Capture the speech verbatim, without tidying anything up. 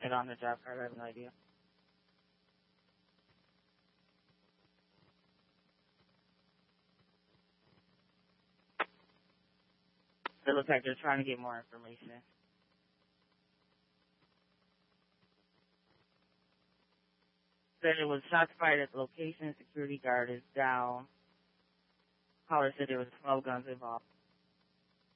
And on the job card, I have no idea. It looks like they're trying to get more information. Said it was shots fired at the location. Security guard is down. Caller said there was twelve guns involved.